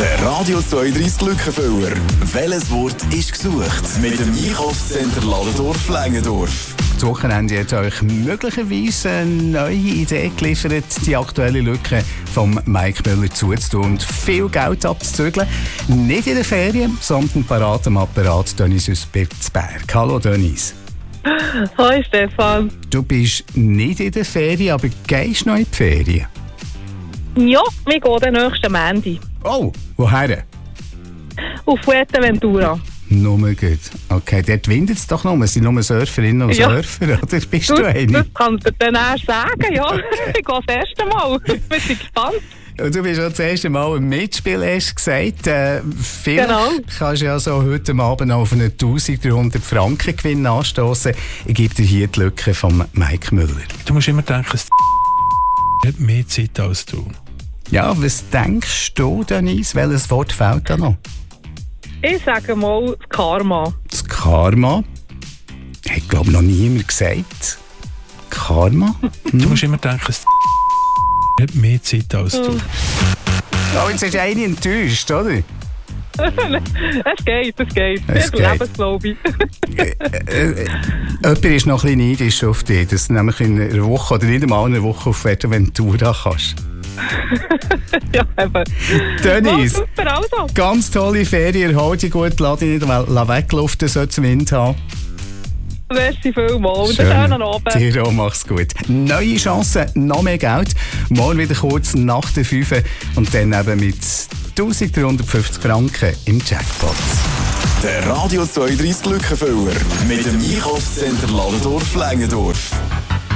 Der Radio 32 Glückenfüller. Welches Wort ist gesucht? Mit dem Einkaufscenter Ladendorf-Längendorf. Das Wochenende hat euch möglicherweise eine neue Idee geliefert, die aktuelle Lücke von Mike Müller zuzutun und viel Geld abzuzügeln. Nicht in den Ferien, sondern parat am Apparat Dennis aus Birzberg. Hallo Dennis. Hoi Stefan. Du bist nicht in den Ferien, aber gehst noch in die Ferien? Ja, wir gehen den nächsten Montag. Oh, woher? Auf Fuerteventura. Nur gut. Okay, dort windet es doch noch. Es sind nur Surferinnen und Surfer, oder? Bist du eine? Das kannst du dann erst sagen, ja. Ich gehe das erste Mal. Ich bin gespannt. Und du bist auch das erste Mal im Mitspiel, hast du gesagt. Vielleicht kannst du ja so heute Abend auf einen 1300 Franken Gewinn anstoßen. Ich gebe dir hier die Lücke von Mike Müller. Du musst immer denken, es hat mehr Zeit als du. Ja, was denkst du, Denise? Welches Wort fehlt da noch? Ich sage mal das Karma. Das Karma? Hat, glaube ich, noch niemand gesagt. Karma? Du musst immer denken, es hat mehr Zeit als du. Oh, jetzt ist eine enttäuscht, oder? Es geht. Es Wir geht. leben es, glaube ich. Jemand ist noch ein bisschen neidisch auf dich, dass du nämlich in einer Woche oder nicht einmal in einer Woche auf Fuerteventura kannst. Ja, eben. Dennis, Oh, super, also. ganz tolle Ferien, erhol dich gut, lass dich nicht weglaufen, soll es Wind haben. Merci vielmals. Und einen schönen Abend. Dir auch, mach's gut. Neue Chancen, noch mehr Geld. Morgen wieder kurz nach der 5 und dann eben mit 1350 Franken im Jackpot. Der Radio 32 Glückenfüller. Mit dem Einkaufscenter Ladendorf-Längendorf.